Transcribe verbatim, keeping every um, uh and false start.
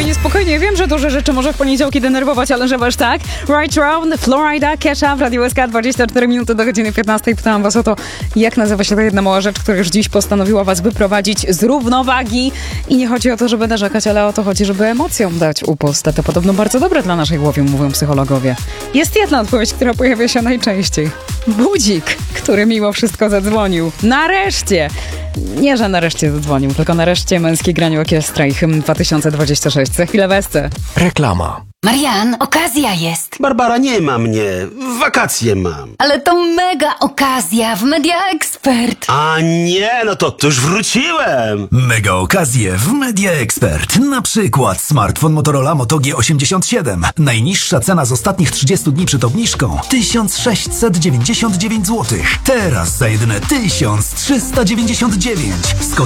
spokojnie, spokojnie. Wiem, że duże rzeczy może w poniedziałki denerwować, ale że aż tak. Right Round, Florida, Kesha w Radiu S K, dwadzieścia cztery minuty do godziny piętnastej. Pytałam was o to, jak nazywa się ta jedna mała rzecz, która już dziś postanowiła was wyprowadzić z równowagi. I nie chodzi o to, żeby narzekać, ale o to chodzi, żeby emocjom dać upust. A to podobno bardzo dobre dla naszej głowy, mówią psychologowie. Jest jedna odpowiedź, która pojawia się najczęściej. Budzik, który mimo wszystko zadzwonił. Nareszcie! Nie, że nareszcie zadzwonił, tylko nareszcie męskie granie orkiestra i hymn dwa tysiące dwudziesty szósty. Za chwilę Wesce. Reklama. Marian, okazja jest. Barbara, nie ma mnie. Wakacje mam. Ale to mega okazja w Media Expert. A nie, no to, to już wróciłem. Mega okazje w Media Expert. Na przykład smartfon Motorola Moto G osiemdziesiąt siedem. Najniższa cena z ostatnich trzydziestu dni przed obniżką tysiąc sześćset dziewięćdziesiąt dziewięć złotych. Teraz za jedyne tysiąc trzysta dziewięćdziesiąt dziewięć.